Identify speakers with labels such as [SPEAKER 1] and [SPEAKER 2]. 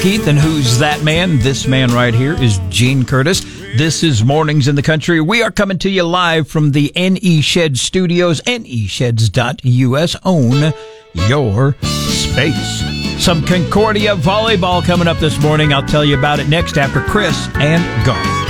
[SPEAKER 1] Keith, and who's that man? This man right here is Gene Curtis. This is Mornings in the Country. We are coming to you live from the NE Shed Studios, nesheds.us. Own your space. Some Concordia volleyball coming up this morning. I'll tell you about it next after Chris and Garth.